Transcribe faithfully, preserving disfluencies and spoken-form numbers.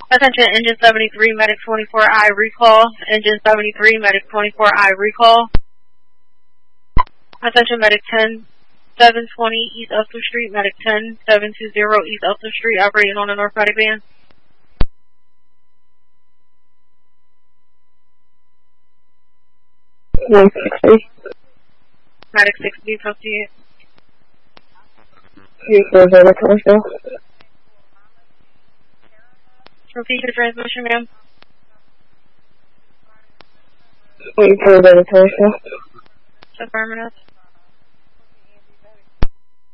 Attention, Engine seventy-three, Medic twenty-four I recall. Engine seventy-three, Medic twenty-four I recall. Attention, Medic ten, seven twenty East Elster Street, Medic ten, seven twenty East Elster Street, operating on the North Friday band. one sixty. Medic sixty, fifty-eight. three four zero commercial. Repeat your transmission, ma'am. three four zero commercial. Affirmative.